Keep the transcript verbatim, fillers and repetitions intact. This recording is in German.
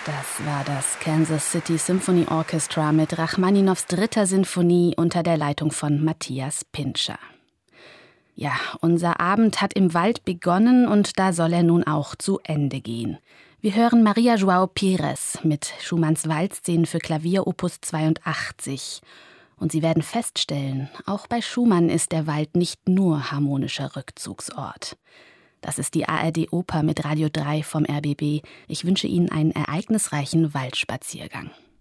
Das war das Kansas City Symphony Orchestra mit Rachmaninows dritter Sinfonie unter der Leitung von Matthias Pintscher. Ja, unser Abend hat im Wald begonnen und da soll er nun auch zu Ende gehen. Wir hören Maria João Pires mit Schumanns Waldszenen für Klavier Opus zweiundachtzig. Und Sie werden feststellen, auch bei Schumann ist der Wald nicht nur harmonischer Rückzugsort. Das ist die A R D-Oper mit Radio drei vom R B B. Ich wünsche Ihnen einen ereignisreichen Waldspaziergang.